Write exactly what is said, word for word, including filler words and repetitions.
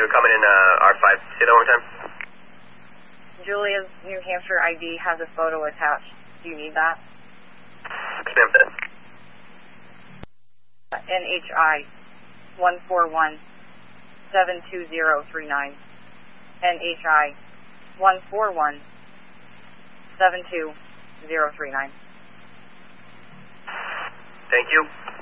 you're coming in uh, R five. Say that one more time. Julia's New Hampshire I D has a photo attached. Do you need that? Yes, ma'am, that. N H I one four one seven two zero three nine. N H I one four one seven two zero three nine. Thank you.